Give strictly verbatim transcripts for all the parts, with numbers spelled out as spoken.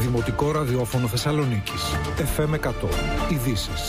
Δημοτικό Ραδιόφωνο Θεσσαλονίκης. εφ εμ εκατό. Ειδήσεις.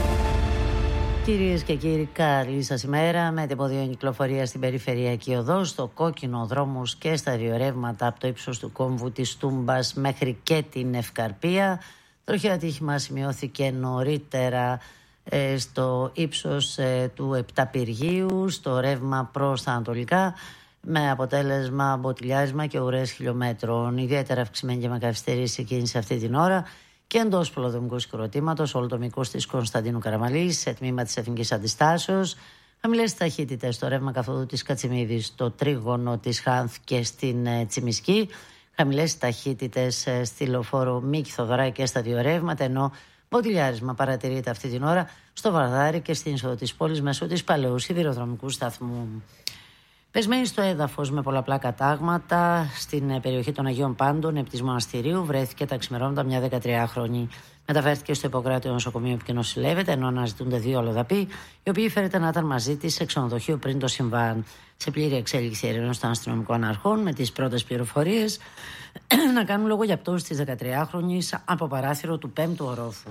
Κυρίες και κύριοι, καλή σας ημέρα. Με τυπωδίων κυκλοφορία στην περιφερειακή οδό, στο κόκκινο δρόμους και στα διορεύματα από το ύψος του κόμβου της Τούμπας μέχρι και την Ευκαρπία. Τροχαίο ατύχημα σημειώθηκε νωρίτερα ε, στο ύψος ε, του Επταπυργίου, στο ρεύμα προς τα ανατολικά, με αποτέλεσμα μποτιλιάρισμα και ουρές χιλιόμετρων. Ιδιαίτερα αυξημένη και με καθυστερήσει η κίνηση αυτή την ώρα και εντός πολεοδομικού συγκροτήματος, όλο το μήκος της Κωνσταντίνου Καραμαλής, σε τμήμα της Εθνικής Αντιστάσεως. Χαμηλές ταχύτητες στο ρεύμα καθοδού της Κατσιμίδης, στο τρίγωνο της Χάνθ και στην ε, Τσιμισκή. Χαμηλές ταχύτητες ε, στη λεωφόρο Μίκη Θοδωράκη και στα δύο ρεύματα, ενώ μποτιλιάρισμα παρατηρείται αυτή την ώρα στο Βαρδάρι και στην είσοδο της πόλης μέσω της παλαιού σιδηροδρομικού σταθμού. Πεσμένη στο έδαφος με πολλαπλά κατάγματα στην περιοχή των Αγίων Πάντων επί της Μοναστηρίου βρέθηκε τα ξημερώματα μια δεκατριάχρονη. Μεταφέρθηκε στο Ιπποκράτειο νοσοκομείο που και νοσηλεύεται, ενώ αναζητούνται δύο αλλοδαποί, οι οποίοι φέρεται να ήταν μαζί της σε ξενοδοχείο πριν το συμβάν. Σε πλήρη εξέλιξη ερευνών των αστυνομικών αρχών, με τις πρώτες πληροφορίες να κάνουν λόγο για πτώση της δεκατριάχρονης από παράθυρο του πέμπτου ορόφου.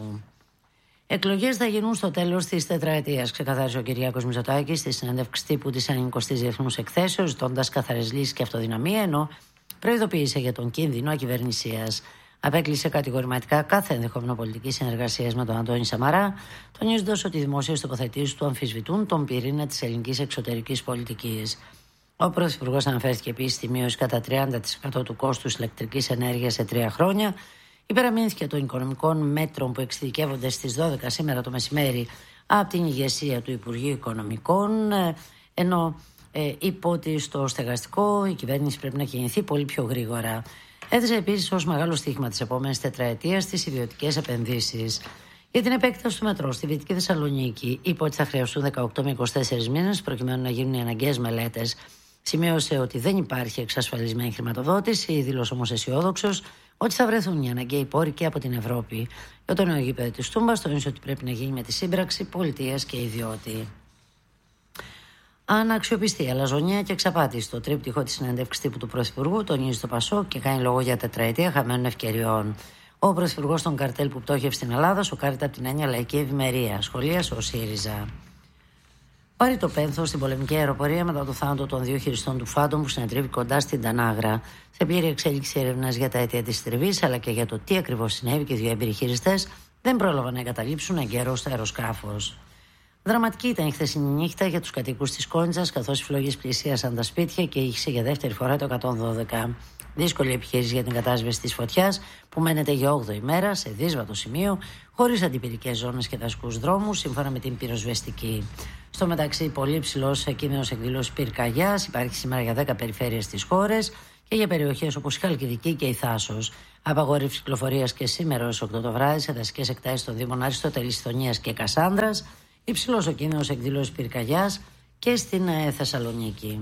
Εκλογές θα γίνουν στο τέλος της τετραετίας, ξεκαθάρισε ο Κυριάκος Μητσοτάκης στη συνέντευξη τύπου της ενενηκοστής Διεθνούς Εκθέσεως, ζητώντας καθαρές λύσεις και αυτοδυναμία, ενώ προειδοποίησε για τον κίνδυνο ακυβερνησίας. Απέκλεισε κατηγορηματικά κάθε ενδεχόμενο πολιτική συνεργασία με τον Αντώνη Σαμαρά, τονίζοντας ότι οι δημόσιες τοποθετήσεις του αμφισβητούν τον πυρήνα της ελληνικής εξωτερικής πολιτικής. Ο Πρωθυπουργός αναφέρθηκε επίσης στη μείωση κατά τριάντα τοις εκατό του κόστους ηλεκτρικής ενέργειας σε τρία χρόνια. Υπεραμείνθηκε των οικονομικών μέτρων που εξειδικεύονται στις δώδεκα σήμερα το μεσημέρι από την ηγεσία του Υπουργείου Οικονομικών, ενώ ε, είπε ότι στο στεγαστικό η κυβέρνηση πρέπει να κινηθεί πολύ πιο γρήγορα. Έθεσε επίσης ως μεγάλο στοίχημα της επόμενης τετραετίας τις ιδιωτικές επενδύσεις. Για την επέκταση του μετρό στη Δυτική Θεσσαλονίκη, είπε ότι θα χρειαστούν δεκαοκτώ με είκοσι τέσσερις μήνες προκειμένου να γίνουν οι αναγκαίες μελέτες. Σημείωσε ότι δεν υπάρχει εξασφαλισμένη χρηματοδότηση, δήλωσε όμως αισιόδοξος ότι θα βρεθούν οι αναγκαίοι πόροι και από την Ευρώπη. Για το νέο γήπεδο της Τούμπας τόνισε ότι πρέπει να γίνει με τη σύμπραξη πολιτείας και ιδιώτη. Αναξιοπιστία, λαζονία και εξαπάτηση. Το τρίπτυχο της συνέντευξης τύπου του Πρωθυπουργού τονίζει το Πασόκ και κάνει λόγο για τετραετία χαμένων ευκαιριών. Ο Πρωθυπουργός των καρτέλ που πτώχευσε στην Ελλάδα σοκάρεται από την έννοια λαϊκή ευημερία. Σχολίασε ο ΣΥΡΙΖΑ. Πάρει το πένθος στην πολεμική αεροπορία μετά το θάνατο των δύο χειριστών του Φάντομ που συνετρίβει κοντά στην Τανάγρα. Σε πλήρη εξέλιξη έρευνας για τα αίτια της τριβής αλλά και για το τι ακριβώς συνέβη και οι δύο έμπειροι χειριστές δεν πρόλαβαν να εγκαταλείψουν εγκαίρως το αεροσκάφος. Δραματική ήταν η χθεσινή νύχτα για τους κατοίκους της Κόντζας, καθώς οι φλόγες πλησίασαν τα σπίτια και ήχησε για δεύτερη φορά το εκατόν δώδεκα. Δύσκολη επιχείρηση για την κατάσβεση της φωτιάς που μένεται για όγδοη μέρα σε δύσβατο σημείο, χωρίς αντιπυρικές ζώνες και δασικούς δρόμους, σύμφωνα με την πυροσβεστική. Στο μεταξύ, πολύ ψηλός κίνδυνος εκδήλωσης πυρκαγιάς υπάρχει σήμερα για δέκα περιφέρειες της χώρας και για περιοχές όπως η Χαλκιδική και η Θάσος. Απαγόρευση κυκλοφορίας και σήμερα ως οκτώ το βράδυ σε δασικές εκτάσεις των Δήμων Αριστοτέλης, Θωνίας και Κασάνδρας. Υψηλός ο κίνδυνος εκδήλωσης πυρκαγιάς και στην ε, Θεσσαλονίκη.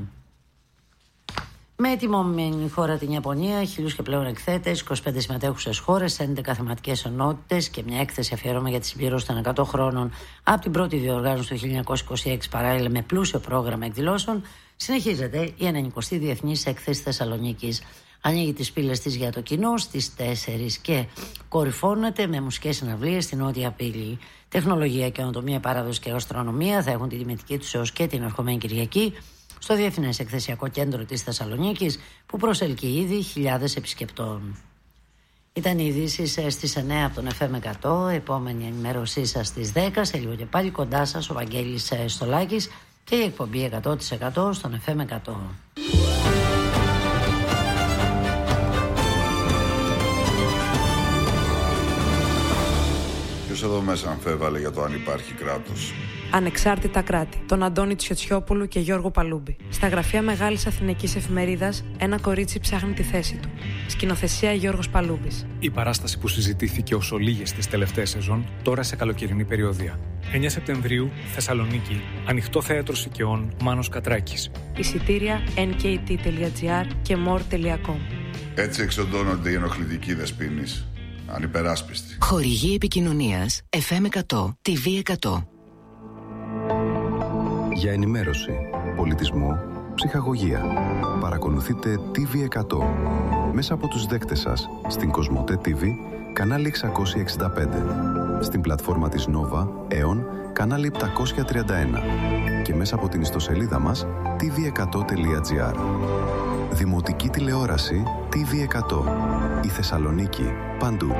Με ετοιμόμενη χώρα την Ιαπωνία, χιλίους και πλέον εκθέτες, είκοσι πέντε συμμετέχουσες χώρες, έντεκα θεματικές ενότητες και μια έκθεση αφιέρωμα για τη συμπληρώση των εκατό χρόνων από την πρώτη διοργάνωση του χίλια εννιακόσια είκοσι έξι, παράλληλα με πλούσιο πρόγραμμα εκδηλώσεων, συνεχίζεται η ενενηκοστή Διεθνής Έκθεση Θεσσαλονίκης. Ανοίγει τις πύλες της για το κοινό στις τέσσερις και κορυφώνεται με μουσικές συναυλίες στην Νότια Πύλη. Τεχνολογία, καινοτομία, παράδοση και γαστρονομία θα έχουν τη τιμητική τους έως και την ερχομένη Κυριακή στο Διεθνές Εκθεσιακό Κέντρο της Θεσσαλονίκης, που προσελκύει ήδη χιλιάδες επισκεπτών. Ήταν οι ειδήσεις στις εννέα από τον εφ εμ εκατό. Επόμενη ενημέρωσή σας στις δέκα. Σε λίγο και πάλι κοντά σας ο Βαγγέλης Στολάκης και η εκπομπή εκατό τοις εκατό στον εφ εμ εκατό. Ποιος εδώ μέσα αμφέβαλε για το αν υπάρχει κράτος? Ανεξάρτητα κράτη, τον Αντώνη Τσιοτσιόπουλου και Γιώργο Παλούμπη. Στα γραφεία Μεγάλης Αθηναϊκής Εφημερίδας, ένα κορίτσι ψάχνει τη θέση του. Σκηνοθεσία Γιώργος Παλούμπης. Η παράσταση που συζητήθηκε ως ολίγες τις τελευταίες σεζόν, τώρα σε καλοκαιρινή περιοδία. εννέα Σεπτεμβρίου, Θεσσαλονίκη, Ανοιχτό Θέατρο Σικαιών, Μάνος Κατράκης. Εισιτήρια εν κέι τι τελεία τζι άρ και more τελεία κομ. Έτσι εξοντώνονται οι ενοχλητικοί δεσποίνεις. Ανυπεράσπιστοι. Χορηγή επικοινωνίας εφ εμ εκατό, τι βι εκατό. Για ενημέρωση, πολιτισμό, ψυχαγωγία. Παρακολουθείτε τι βι εκατό. μέσα από τους δέκτες σας στην Κοσμοτέ τι βι, κανάλι εξακόσια εξήντα πέντε, στην πλατφόρμα της Nova, Aeon, κανάλι επτακόσια τριάντα ένα και μέσα από την ιστοσελίδα μας τι βι εκατό τελεία τζι άρ. Δημοτική τηλεόραση τι βι εκατό. Η Θεσσαλονίκη παντού.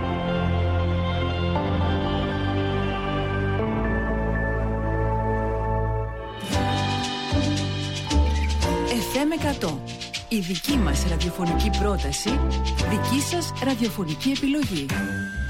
εφ εμ εκατό. Η δική μας ραδιοφωνική πρόταση, δική σας ραδιοφωνική επιλογή.